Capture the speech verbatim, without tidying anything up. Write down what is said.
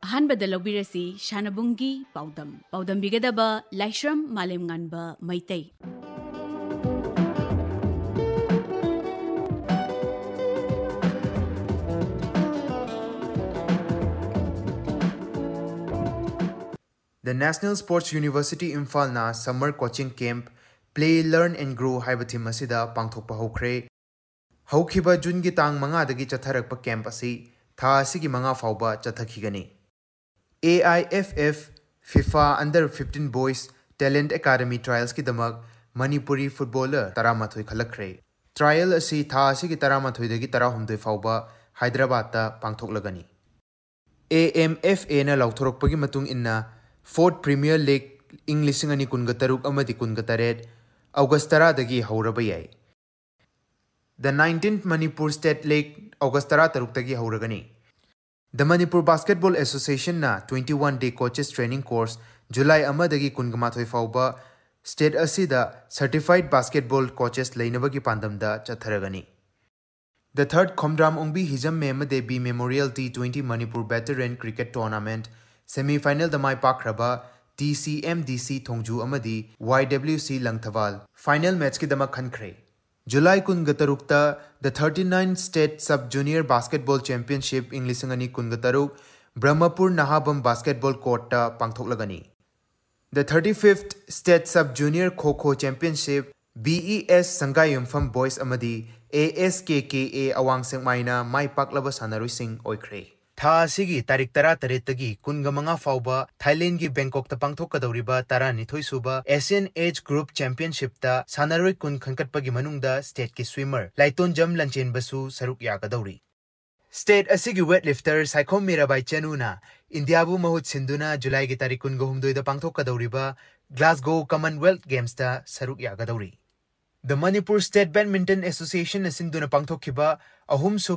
अहानबद लौबिरसी शानबुंगी पाउदम पाउदम बिगदबा Laishram मालेम गानबा Meitei The National Sports University Imphal na Summer Coaching Camp Play, Learn and Grow haiba thim asida pangthokpa hokre. Haukiba June gi tang manga dagi chatharakpa camp asi tha asigi manga fauba chathakigani. A I F F FIFA Under fifteen Boys Talent Academy Trials ki damak Manipuri footballer Taramathoi khalakre. Trial asi tha asigi Taramathoi dagi tarahumdoi fauba Hyderabad ta pangthoklagani. A M F A na lauthorokpagi matung inna Fourth Premier League English Singani Kungataruk Amadi Kungataret Augustara dagi Hauraba yai. The nineteenth Manipur State League Augustara Taruk dagi Hauragani. The Manipur Basketball Association na twenty-one day coaches training course July Amadagi Kungamathoi Fauba State Asida Certified Basketball Coaches Lainabagi Pandamda Chatharagani. The third Khomdram Ongbi Hijam Mehmadebi Memorial T twenty Manipur Veteran Cricket Tournament Semi-final Damai Pakraba T C M D C Thongju Amadi Y W C Langthawal Final match ki Dama Khankre. July Kungatarukta the thirty-ninth State Sub-Junior Basketball Championship Inglisangani Kungataruk Brahmapur Nahabam Basketball Court ta Pangthoklagani. The thirty-fifth State Sub-Junior Kho-Kho Championship B E S Sangayumpham Boys Amadi A S K K A Awang Sengmaina Mai Paklaba Sanaroi Singh Oikre. Tha asigi tarik tara taretagi kungamanga fauba Thailand gi Bangkok ta pangthokadoriba tara nithoi suba Asian Age Group Championship ta sanaroi kun khankatpagi manungda state ki swimmer Laiton Jam Lanchen basu saruk yagadori. State asigi weightlifter Saikhom Mirabai Chanuna India bu mahut sinduna July gi tarik kun gahumdoi da pangthokadoriba Glasgow Commonwealth Games ta saruk yagadori. The Manipur State Badminton Association asinduna pangthokhiba ahum